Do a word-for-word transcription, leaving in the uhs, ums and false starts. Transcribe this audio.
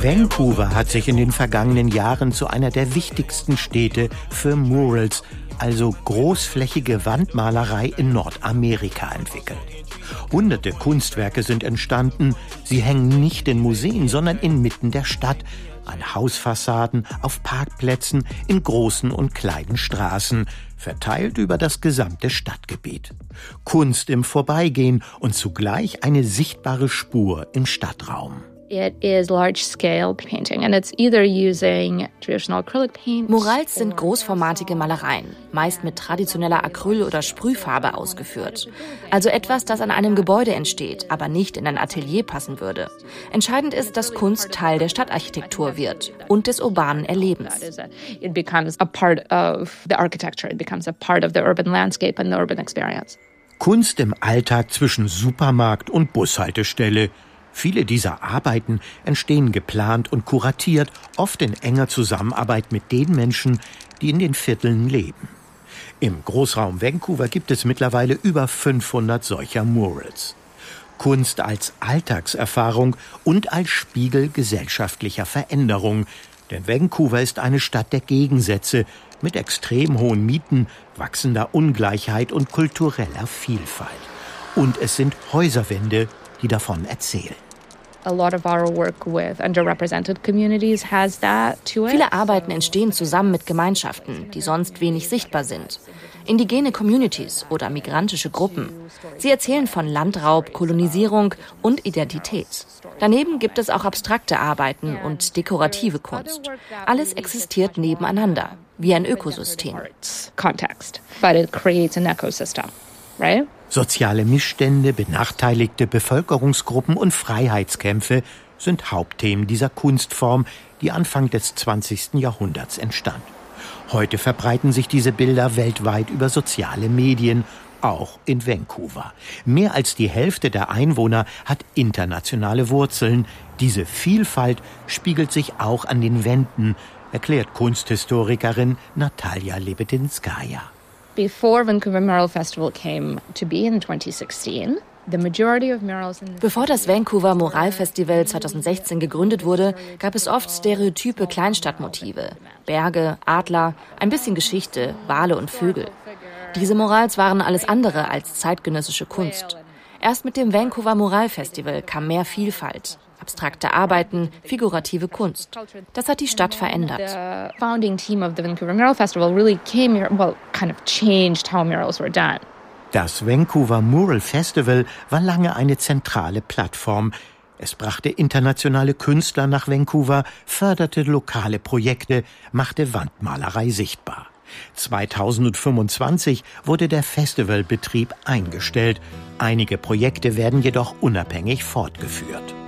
Vancouver hat sich in den vergangenen Jahren zu einer der wichtigsten Städte für Murals, also großflächige Wandmalerei in Nordamerika, entwickelt. Hunderte Kunstwerke sind entstanden. Sie hängen nicht in Museen, sondern inmitten der Stadt, an Hausfassaden, auf Parkplätzen, in großen und kleinen Straßen, verteilt über das gesamte Stadtgebiet. Kunst im Vorbeigehen und zugleich eine sichtbare Spur im Stadtraum. It is large-scale painting and it's either using traditional acrylic paint. Murals sind großformatige Malereien, meist mit traditioneller Acryl- oder Sprühfarbe ausgeführt. Also etwas, das an einem Gebäude entsteht, aber nicht in ein Atelier passen würde. Entscheidend ist, dass Kunst Teil der Stadtarchitektur wird und des urbanen Erlebens. It becomes a part of the architecture. It becomes a part of the urban landscape and the urban experience. Kunst im Alltag zwischen Supermarkt und Bushaltestelle. Viele dieser Arbeiten entstehen geplant und kuratiert, oft in enger Zusammenarbeit mit den Menschen, die in den Vierteln leben. Im Großraum Vancouver gibt es mittlerweile über fünfhundert solcher Murals. Kunst als Alltagserfahrung und als Spiegel gesellschaftlicher Veränderung. Denn Vancouver ist eine Stadt der Gegensätze mit extrem hohen Mieten, wachsender Ungleichheit und kultureller Vielfalt. Und es sind Häuserwände, die davon erzählen. Viele Arbeiten entstehen zusammen mit Gemeinschaften, die sonst wenig sichtbar sind. Indigene Communities oder migrantische Gruppen. Sie erzählen von Landraub, Kolonisierung und Identität. Daneben gibt es auch abstrakte Arbeiten und dekorative Kunst. Alles existiert nebeneinander, wie ein Ökosystem. Context, but it creates an ecosystem, right? Soziale Missstände, benachteiligte Bevölkerungsgruppen und Freiheitskämpfe sind Hauptthemen dieser Kunstform, die Anfang des zwanzigsten Jahrhunderts entstand. Heute verbreiten sich diese Bilder weltweit über soziale Medien, auch in Vancouver. Mehr als die Hälfte der Einwohner hat internationale Wurzeln. Diese Vielfalt spiegelt sich auch an den Wänden, erklärt Kunsthistorikerin Natalia Lebedinskaya. Before Vancouver Mural Festival came to be in twenty sixteen, the majority of murals in the Bevor das Vancouver Mural Festival zwanzig sechzehn gegründet wurde, gab es oft stereotype Kleinstadtmotive. Berge, Adler, ein bisschen Geschichte, Wale und Vögel. Diese Murals waren alles andere als zeitgenössische Kunst. Erst mit dem Vancouver Mural Festival kam mehr Vielfalt. Abstrakte Arbeiten, figurative Kunst. Das hat die Stadt verändert. The founding team of the Vancouver Mural Festival really came here, well, kind of changed how murals were done. Das Vancouver Mural Festival war lange eine zentrale Plattform. Es brachte internationale Künstler nach Vancouver, förderte lokale Projekte, machte Wandmalerei sichtbar. zweitausendfünfundzwanzig wurde der Festivalbetrieb eingestellt. Einige Projekte werden jedoch unabhängig fortgeführt.